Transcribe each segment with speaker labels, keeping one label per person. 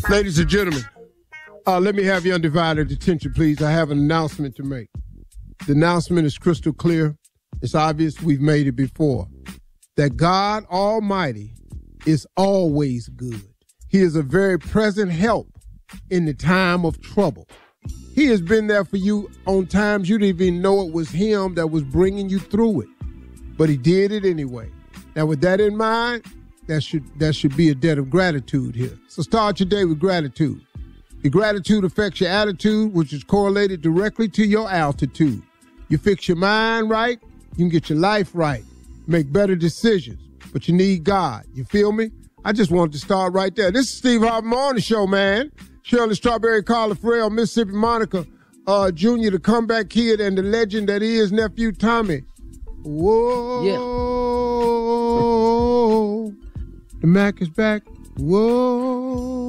Speaker 1: Ladies and gentlemen, let me have your undivided attention, please. I have an announcement to make. The announcement is crystal clear. It's obvious we've made it before. That God Almighty is always good. He is a very present help in the time of trouble. He has been there for you on times you didn't even know it was him that was bringing you through it. But he did it anyway. Now, with that in mind, that should be a debt of gratitude here. So start your day with gratitude. Your gratitude affects your attitude, which is correlated directly to your altitude. You fix your mind right, you can get your life right, make better decisions, but you need God. You feel me? I just wanted to start right there. This is Steve Harvey Morning Show, man. Shirley Strawberry, Carla Farrell, Mississippi Monica Jr., the comeback kid, and the legend that is nephew Tommy. Whoa.
Speaker 2: Yeah.
Speaker 1: The Mac is back. Whoa.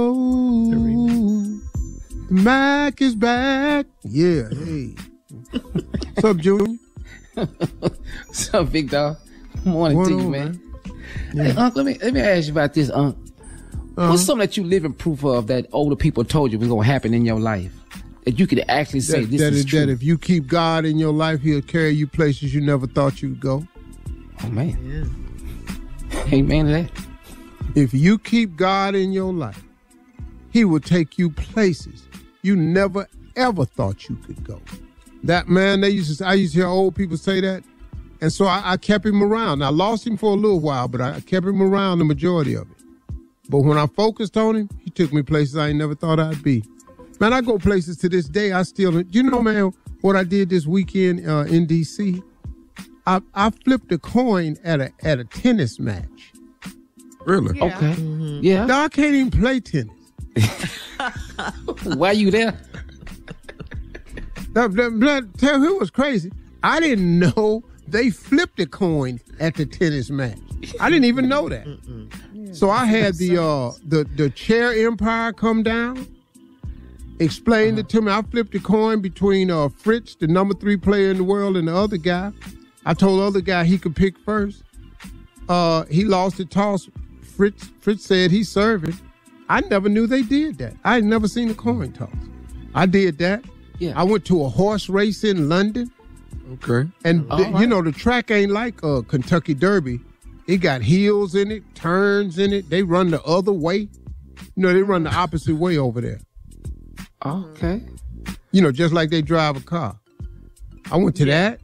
Speaker 1: The Mac is back. Yeah, hey. What's up, Junior?
Speaker 2: What's up, big dog? Morning to you, man.
Speaker 1: Yeah.
Speaker 2: Hey, Unc, let me ask you about this, Unc. What's something that you living proof of that older people told you was going to happen in your life? That you could actually say this is true?
Speaker 1: That if you keep God in your life, he'll carry you places you never thought you'd go.
Speaker 2: Oh, man. Yeah. Amen to that.
Speaker 1: If you keep God in your life, he will take you places you never, ever thought you could go. That man, I used to hear old people say that. And so I kept him around. I lost him for a little while, but I kept him around the majority of it. But when I focused on him, he took me places I ain't never thought I'd be. Man, I go places to this day. You know, man, what I did this weekend in D.C.? I flipped a coin at a tennis match.
Speaker 3: Really?
Speaker 2: Yeah. Okay. Mm-hmm. Yeah.
Speaker 1: No, I can't even play tennis.
Speaker 2: Why you there?
Speaker 1: Tell me it was crazy. I didn't know they flipped a coin at the tennis match. I didn't even know that. So I had the chair umpire come down, explained it to me. I flipped a coin between Fritz, the number 3 player in the world, and the other guy. I told the other guy he could pick first. He lost the toss. Fritz said he's serving. I never knew they did that. I had never seen a coin toss. I did that.
Speaker 2: Yeah.
Speaker 1: I went to a horse race in London.
Speaker 3: Okay.
Speaker 1: And, you know, the track ain't like Kentucky Derby. It got hills in it, turns in it. They run the other way. You know, they run the opposite way over there.
Speaker 2: Okay.
Speaker 1: You know, just like they drive a car. I went to that.